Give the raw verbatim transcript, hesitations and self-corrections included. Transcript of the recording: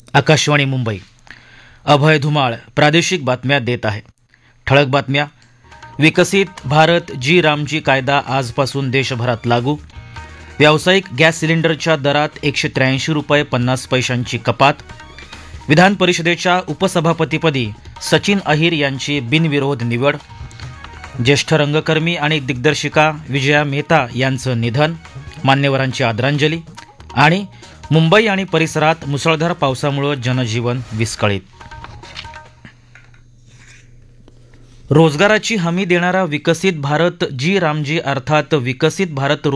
आकाशवाणी मुंबई. अभय धुमाळ प्रादेशिक बातम्या देत आहे. ठळक बातम्या. विकसित भारत जी रामजी कायदा आजपासून देशभरात लागू. व्यावसायिक गॅस सिलेंडरच्या दरात एकशे त्र्याऐंशी रुपये पन्नास पैशांची कपात. विधान परिषदेच्या उपसभापतीपदी सचिन अहिर यांची बिनविरोध निवड. ज्येष्ठ रंगकर्मी आणि दिग्दर्शिका विजया मेहता यांचं निधन, मान्यवरांची आदरांजली. आणि मुंबई आणि परिसरात मुसळधार पावसामुळे जनजीवन विस्कळीत. रोजगाराची हमी देणारा विकसित भारत जी रामजी अर्थात विकसित भारत